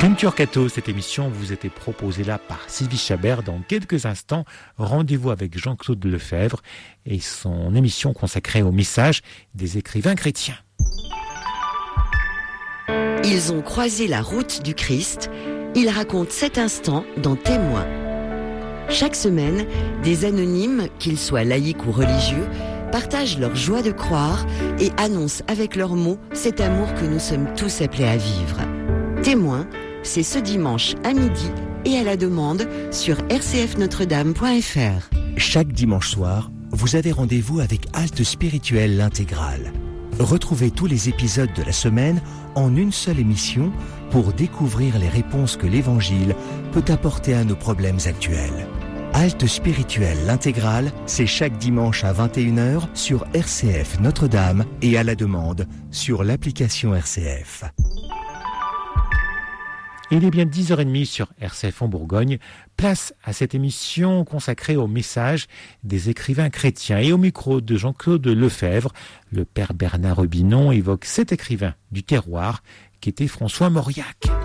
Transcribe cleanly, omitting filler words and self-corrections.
Culture Catho, cette émission vous était proposée là par Sylvie Chabert. Dans quelques instants, rendez-vous avec Jean-Claude Lefebvre et son émission consacrée au message des écrivains chrétiens. Ils ont croisé la route du Christ. Ils racontent cet instant dans Témoins. Chaque semaine, des anonymes, qu'ils soient laïcs ou religieux, partagent leur joie de croire et annoncent avec leurs mots cet amour que nous sommes tous appelés à vivre. Témoins, c'est ce dimanche à midi et à la demande sur rcfnotredame.fr. Chaque dimanche soir, vous avez rendez-vous avec Halte Spirituelle l'intégrale. Retrouvez tous les épisodes de la semaine en une seule émission pour découvrir les réponses que l'Évangile peut apporter à nos problèmes actuels. Halte Spirituelle l'intégrale, c'est chaque dimanche à 21h sur RCF Notre-Dame et à la demande sur l'application RCF. Il est bien 10h30 sur RCF en Bourgogne. Place à cette émission consacrée au message des écrivains chrétiens. Et au micro de Jean-Claude Lefebvre, le père Bernard Robinon évoque cet écrivain du terroir qui était François Mauriac.